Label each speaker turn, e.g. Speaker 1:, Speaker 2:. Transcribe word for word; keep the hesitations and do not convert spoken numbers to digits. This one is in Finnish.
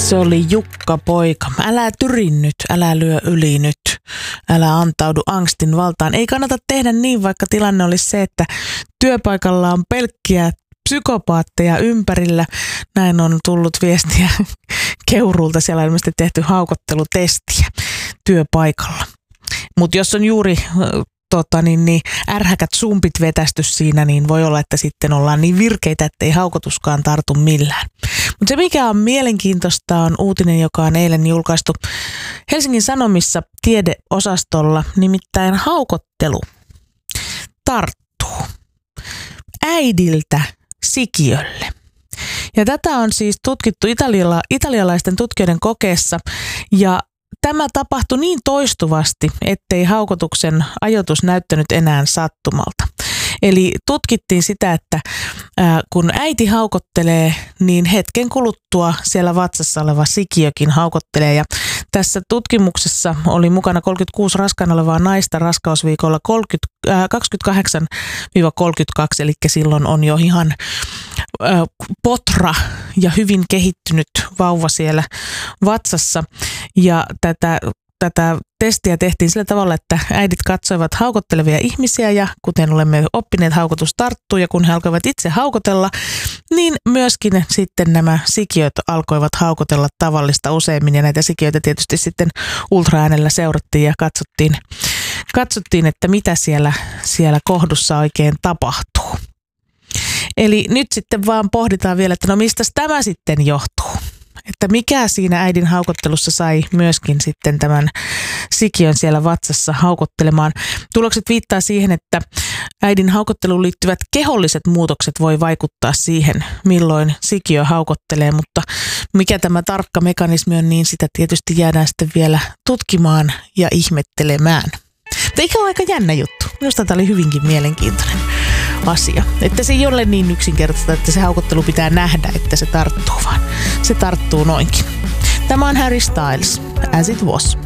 Speaker 1: Se oli Jukka Poika. Älä tyrin nyt, älä lyö yli nyt, älä antaudu angstin valtaan. Ei kannata tehdä niin, vaikka tilanne olisi se, että työpaikalla on pelkkiä psykopaatteja ympärillä. Näin on tullut viestiä Keuruulta. Siellä on ilmeisesti tehty haukottelutestiä työpaikalla. Mutta jos on juuri tota, niin, niin, ärhäkät sumpit vetästy siinä, niin voi olla, että sitten ollaan niin virkeitä, ettei haukotuskaan tartu millään. Mutta se, mikä on mielenkiintoista, on uutinen, joka on eilen julkaistu Helsingin Sanomissa tiedeosastolla, nimittäin haukottelu tarttuu äidiltä sikiölle. Ja tätä on siis tutkittu italiala, italialaisten tutkijoiden kokeessa, ja tämä tapahtui niin toistuvasti, ettei haukotuksen ajoitus näyttänyt enää sattumalta. Eli tutkittiin sitä, että ää, kun äiti haukottelee, niin hetken kuluttua siellä vatsassa oleva sikiökin haukottelee. Ja tässä tutkimuksessa oli mukana kolmekymmentäkuusi raskaana olevaa naista raskausviikolla kaksikymmentäkahdeksan kolmekymmentäkaksi, eli silloin on jo ihan ää, potra ja hyvin kehittynyt vauva siellä vatsassa. Ja tätä Tätä testiä tehtiin sillä tavalla, että äidit katsoivat haukottelevia ihmisiä ja kuten olemme oppineet, haukotus tarttuu ja kun he alkoivat itse haukotella, niin myöskin sitten nämä sikiöt alkoivat haukotella tavallista useimmin ja näitä sikiöitä tietysti sitten ultraäänellä seurattiin ja katsottiin, katsottiin että mitä siellä, siellä kohdussa oikein tapahtuu. Eli nyt sitten vaan pohditaan vielä, että no mistä tämä sitten johtuu? Että mikä siinä äidin haukottelussa sai myöskin sitten tämän sikiön siellä vatsassa haukottelemaan. Tulokset viittaa siihen, että äidin haukotteluun liittyvät keholliset muutokset voi vaikuttaa siihen, milloin sikiö haukottelee, mutta mikä tämä tarkka mekanismi on, niin sitä tietysti jäädään sitten vielä tutkimaan ja ihmettelemään. Mutta eikä ole aika jännä juttu. Minusta tämä oli hyvinkin mielenkiintoinen asia. Että se ei ole niin yksinkertaista, että se haukottelu pitää nähdä, että se tarttuu, vaan se tarttuu noinkin. Tämä on Harry Styles, As It Was.